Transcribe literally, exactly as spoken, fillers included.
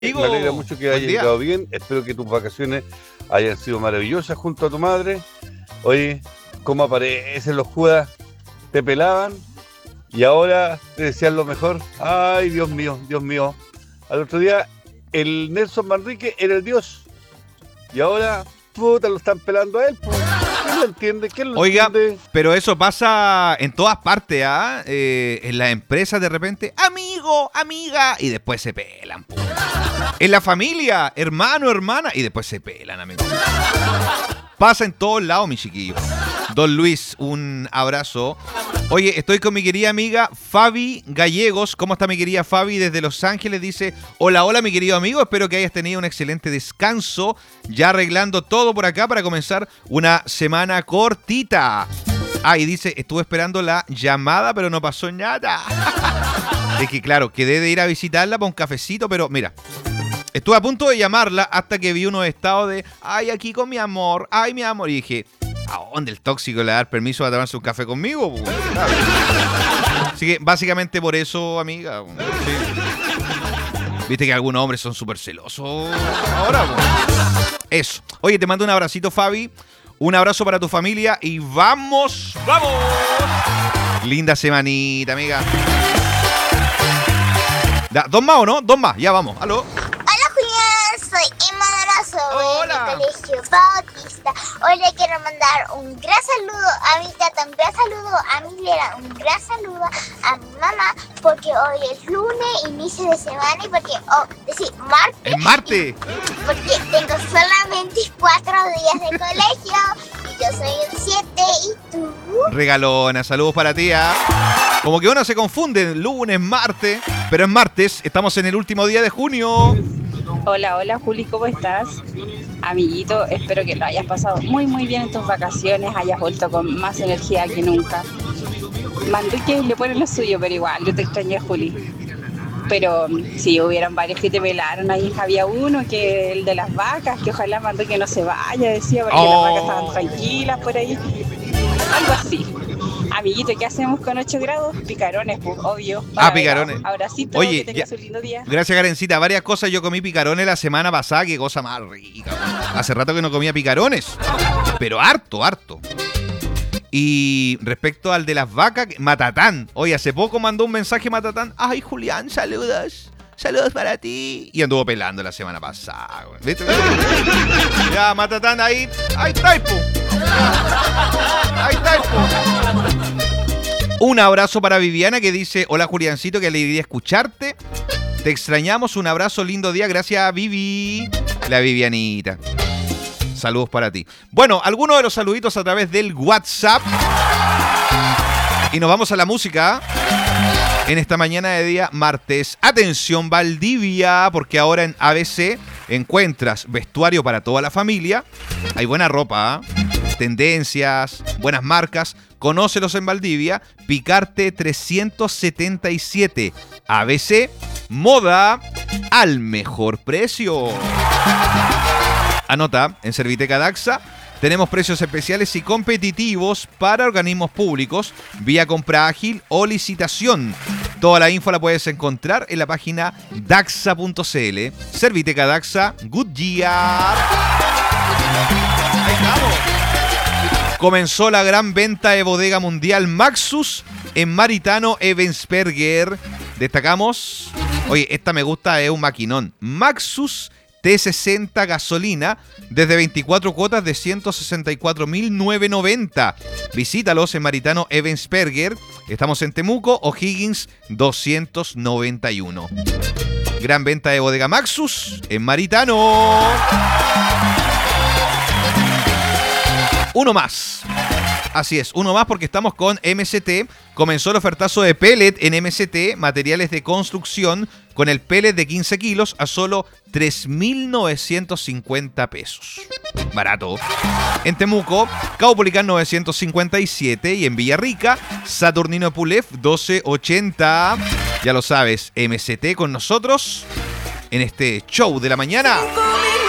Me alegra mucho que haya llegado bien. Espero que tus vacaciones hayan sido maravillosas junto a tu madre. Oye, ¿cómo aparecen los Judas? Te pelaban y ahora te desean lo mejor. Ay, Dios mío, Dios mío. Al otro día, el Nelson Manrique era el Dios. Y ahora, puta, lo están pelando a él. Pues. ¿Quién lo entiende? ¿Quién lo Oiga, entiende? pero eso pasa en todas partes, ¿ah? Eh, en las empresas de repente, amigo, amiga, y después se pelan. Po. En la familia, hermano, hermana, y después se pelan, amigo. Pasa en todos lados, mi chiquillo. Don Luis, un abrazo. Oye, estoy con mi querida amiga Fabi Gallegos. ¿Cómo está mi querida Fabi? Desde Los Ángeles dice, hola, hola mi querido amigo, espero que hayas tenido un excelente descanso. Ya arreglando todo por acá para comenzar una semana cortita. Ah, y dice, estuve esperando la llamada, pero no pasó nada. Es que claro, quedé de ir a visitarla para un cafecito, pero mira, estuve a punto de llamarla hasta que vi unos estados de, ay, aquí con mi amor, ay, mi amor, y dije, ¿a dónde el tóxico le va a dar permiso a tomarse un café conmigo? Claro. Así que básicamente por eso, amiga. Sí. Viste que algunos hombres son súper celosos ahora. Eso. Oye, te mando un abracito, Fabi. Un abrazo para tu familia y vamos, vamos. Linda semanita, amiga. Da, ¿Dos más o no? Dos más, ya vamos. Aló. Hola, Julián. Soy Emma Dorazo. Hola. Del Colegio Bautista. Hoy le quiero mandar un gran saludo a mi tata, un gran saludo a mi Lera, un gran saludo a mi mamá, porque hoy es lunes, inicio de semana, y porque, oh, decir, martes. ¡Es martes! Porque tengo solamente cuatro días de colegio, y yo soy el siete, ¿y tú? Regalona, saludos para ti, ¿eh? Como que uno se confunde, lunes, martes, pero es martes, estamos en el último día de junio. Hola, hola Juli, ¿cómo estás? Amiguito, espero que lo hayas pasado muy muy bien en tus vacaciones, hayas vuelto con más energía que nunca. Manrique le pone lo suyo, pero igual, yo te extrañé, Juli. Pero sí, hubieron varios que te pelaron, ahí había uno que el de las vacas, que ojalá Manrique no se vaya, decía, porque oh. las vacas estaban tranquilas por ahí. Algo así. Amiguito, ¿qué hacemos con ocho grados? Picarones, pues, obvio. Ah, picarones. Abracito, Oye, que tengas ya, un lindo día. Gracias, Karencita. Varias cosas. Yo comí picarones la semana pasada. Qué cosa más rica. Hace rato que no comía picarones. Pero harto, harto. Y respecto al de las vacas, Matatán. Oye, hace poco mandó un mensaje Matatán. Ay, Julián, saludos. Saludos para ti. Y anduvo pelando la semana pasada. ¿Viste? Ya, Matatán, ahí. Ahí está, po. Ahí está, po. Un abrazo para Viviana que dice, hola Juliancito, que alegría escucharte. Te extrañamos, un abrazo, lindo día, gracias Vivi. La Vivianita. Saludos para ti. Bueno, algunos de los saluditos a través del WhatsApp. Y nos vamos a la música. En esta mañana de día martes. Atención Valdivia, porque ahora en A B C encuentras vestuario para toda la familia. Hay buena ropa, ¿eh? Tendencias, buenas marcas. Conócelos en Valdivia. Picarte trescientos setenta y siete. A B C, moda al mejor precio. Anota, en Serviteca Daxa tenemos precios especiales y competitivos para organismos públicos, vía compra ágil o licitación. Toda la info la puedes encontrar en la página daxa punto cl. Serviteca Daxa, Goodyear. Ahí estamos. Comenzó la gran venta de bodega mundial Maxus en Maritano Ebensperger. Destacamos, oye, esta me gusta, es un maquinón. Maxus T sesenta gasolina desde veinticuatro cuotas de ciento sesenta y cuatro mil novecientos noventa. Visítalos en Maritano Ebensperger. Estamos en Temuco, O'Higgins doscientos noventa y uno. Gran venta de bodega Maxus en Maritano. Uno más. Así es, uno más porque estamos con M C T. Comenzó el ofertazo de pellet en M C T, materiales de construcción, con el pellet de quince kilos a solo tres mil novecientos cincuenta pesos. Barato. En Temuco, Caupolicán novecientos cincuenta y siete y en Villarrica, Saturnino Pulef doce ochenta. Ya lo sabes, M C T con nosotros en este show de la mañana.